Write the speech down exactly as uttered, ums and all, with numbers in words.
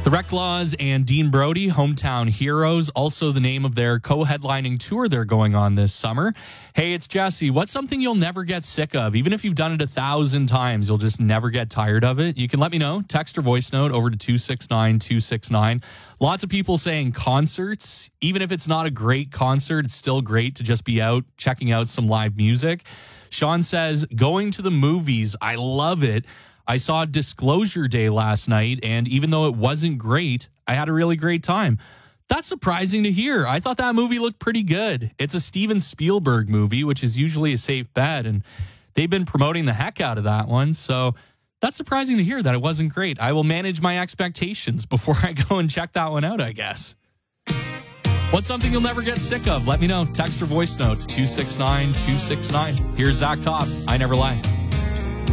The Reclaws and Dean Brody, Hometown Heroes, also the name of their co-headlining tour they're going on this summer. Hey, it's Jesse. What's something you'll never get sick of? Even if you've done it a thousand times, you'll just never get tired of it. You can let me know. Text or voice note over to two six nine two six nine. Lots of people saying concerts. Even if it's not a great concert, it's still great to just be out checking out some live music. Sean says, going to the movies. I love it. I saw Disclosure Day last night, and even though it wasn't great, I had a really great time. That's surprising to hear. I thought that movie looked pretty good. It's a Steven Spielberg movie, which is usually a safe bet, and they've been promoting the heck out of that one, so that's surprising to hear that it wasn't great. I will manage my expectations before I go and check that one out, I guess. What's something you'll never get sick of? Let me know. Text or voice notes, two six nine two six nine. Here's Zach Top. I Never Lie.